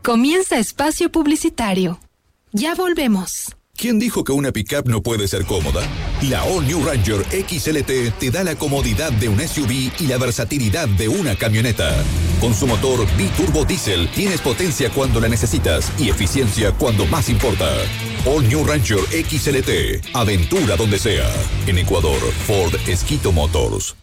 Comienza espacio publicitario. Ya volvemos. ¿Quién dijo que una pickup no puede ser cómoda? La All New Ranger XLT te da la comodidad de un SUV y la versatilidad de una camioneta. Con su motor biturbo diésel tienes potencia cuando la necesitas y eficiencia cuando más importa. All New Ranger XLT. Aventura donde sea. En Ecuador, Ford Esquito Motors.